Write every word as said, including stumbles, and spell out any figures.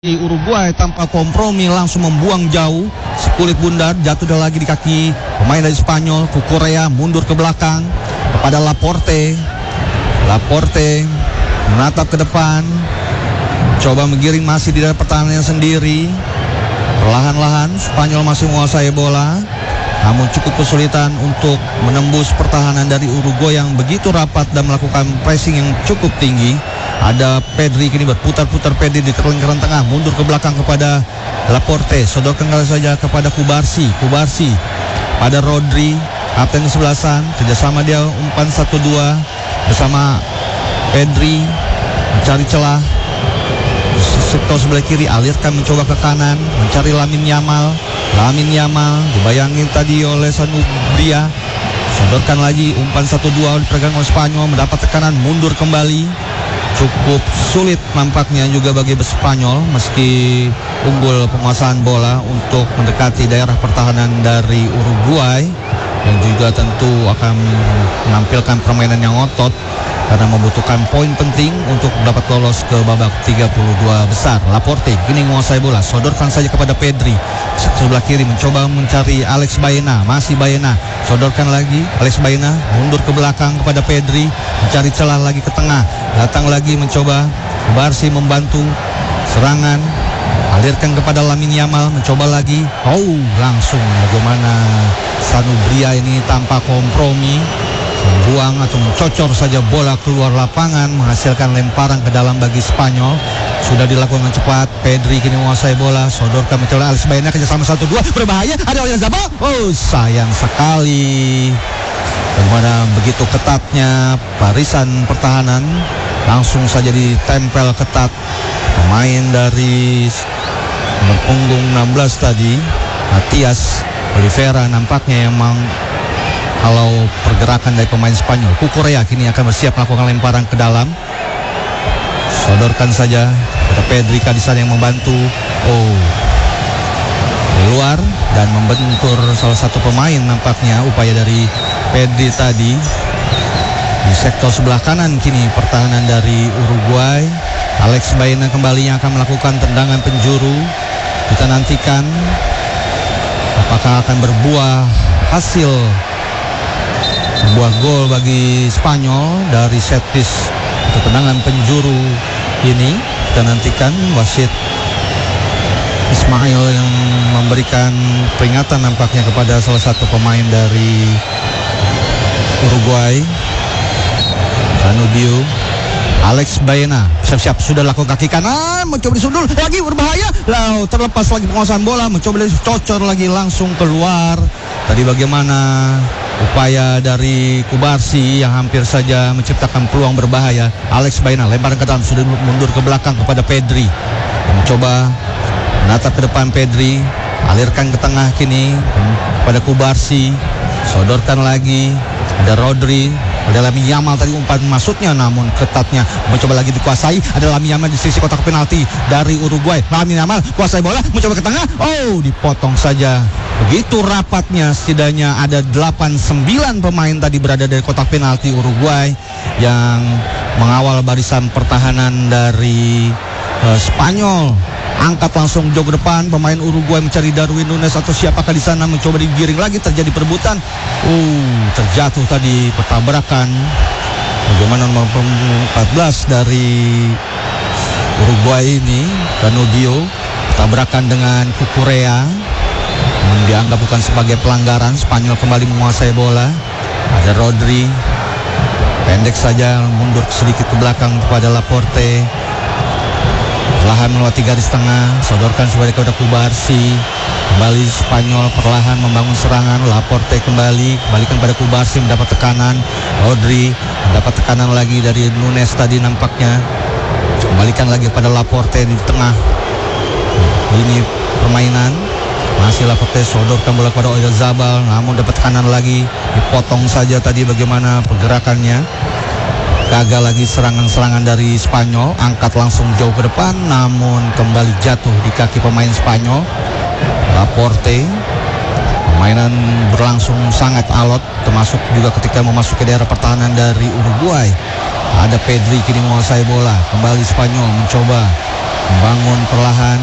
Di Uruguay tanpa kompromi langsung membuang jauh, sekulit bundar jatuh dah lagi di kaki pemain dari Spanyol. Cucurella mundur ke belakang kepada Laporte. Laporte menatap ke depan, coba menggiring masih di dalam pertahanannya sendiri. Perlahan-lahan Spanyol masih menguasai bola, namun cukup kesulitan untuk menembus pertahanan dari Uruguay yang begitu rapat dan melakukan pressing yang cukup tinggi. Ada Pedri kini berputar-putar Pedri di lingkaran tengah, mundur ke belakang kepada Laporte, sodorkan kali saja kepada Cubarsi. Cubarsi pada Rodri, kapten kesebelasan, kerjasama dia umpan satu dua bersama Pedri, mencari celah sektor sebelah kiri, alirkan mencoba ke kanan, mencari Lamine Yamal. Lamine Yamal dibayangin tadi oleh Sanubria, sodorkan lagi umpan satu dua dipegang oleh Spanyol, mendapat tekanan, mundur kembali. Cukup sulit nampaknya juga bagi Spanyol meski unggul penguasaan bola untuk mendekati daerah pertahanan dari Uruguay, dan juga tentu akan menampilkan permainan yang otot karena membutuhkan poin penting untuk dapat lolos ke babak tiga puluh dua besar. Laporte kini menguasai bola, sodorkan saja kepada Pedri, sebelah kiri mencoba mencari Alex Baena, masih Baena, sodorkan lagi Alex Baena, mundur ke belakang kepada Pedri, mencari celah lagi ke tengah, datang lagi mencoba Barsi membantu serangan, alirkan kepada Lamine Yamal, mencoba lagi, oh langsung bagaimana Sanubria ini tanpa kompromi membuang atau mencocor saja bola keluar lapangan, menghasilkan lemparan ke dalam bagi Spanyol. Sudah dilakukan cepat. Pedri kini menguasai bola, sodorkan mencoba Alex Baena, kerjasama satu dua berbahaya, ada Oyarzabal, oh sayang sekali. Bagaimana begitu ketatnya barisan pertahanan, langsung saja ditempel ketat pemain dari berpunggung enam belas tadi, Matias Oliveira nampaknya yang memang kalau pergerakan dari pemain Spanyol. Cucurella kini akan bersiap melakukan lemparan ke dalam, sodorkan saja kepada Pedri Kadisan yang membantu, oh keluar dan membentur salah satu pemain. Nampaknya upaya dari Pedri tadi di sektor sebelah kanan. Kini pertahanan dari Uruguay, Alex Baena kembali yang akan melakukan tendangan penjuru. Kita nantikan apakah akan berbuah hasil sebuah gol bagi Spanyol dari set piece atau tendangan penjuru ini. Kita nantikan wasit Ismail yang memberikan peringatan nampaknya kepada salah satu pemain dari Uruguay, Danubio. Alex Baena siap-siap sudah lakukan kaki kanan, mencoba disundul lagi, berbahaya, lalu terlepas lagi penguasaan bola, mencoba dicocor lagi, langsung keluar. Tadi bagaimana upaya dari Cubarsi yang hampir saja menciptakan peluang berbahaya. Alex Baena lempar ke dalam, sudah mundur ke belakang kepada Pedri, mencoba menatap ke depan. Pedri alirkan ke tengah kini kepada Cubarsi, sodorkan lagi ada Rodri, ada Lamine Yamal tadi umpan masuknya, namun ketatnya mencoba lagi dikuasai. Ada Lamine Yamal di sisi kotak penalti dari Uruguay. Lamine Yamal kuasai bola, mencoba ke tengah, oh dipotong saja. Begitu rapatnya, setidaknya ada delapan sembilan pemain tadi berada dari kotak penalti Uruguay yang mengawal barisan pertahanan dari uh, Spanyol. Angkat langsung jauh ke depan pemain Uruguay, mencari Darwin Nunes atau siapakah di sana, mencoba digiring lagi, terjadi perebutan. Uh, terjatuh tadi pertabrakan. Bagaimana nomor empat belas dari Uruguay ini, Danubio, tabrakan dengan Cucurella, dianggap bukan sebagai pelanggaran. Spanyol kembali menguasai bola. Ada Rodri, pendek saja, mundur sedikit ke belakang kepada Laporte, perlahan melewati garis tengah, sodorkan sebagai kepada Cubarsi. Kembali Spanyol perlahan membangun serangan. Laporte kembali, kembalikan pada Cubarsi, mendapat tekanan. Rodri mendapat tekanan lagi dari Nunes tadi nampaknya, kembalikan lagi pada Laporte di tengah ini permainan. Masih Laporte, sodorkan bola kepada Oyarzabal, namun dapat tekanan lagi, dipotong saja tadi bagaimana pergerakannya. Gagal lagi serangan-serangan dari Spanyol, angkat langsung jauh ke depan, namun kembali jatuh di kaki pemain Spanyol. Laporte, permainan berlangsung sangat alot, termasuk juga ketika memasuki daerah pertahanan dari Uruguay. Ada Pedri kini menguasai bola, kembali Spanyol mencoba Bangun perlahan.